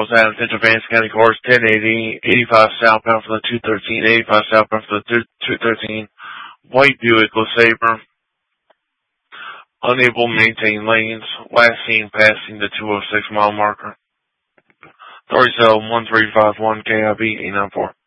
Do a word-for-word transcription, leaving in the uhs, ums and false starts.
West Adams, Central Vance County Course, ten eighty, eighty-five southbound for the two thirteen, eighty-five southbound for the two thirteen, white Buick LeSabre, unable to maintain lanes, last seen passing the two oh six mile marker. Authority cell one three five one K I B eight nine four.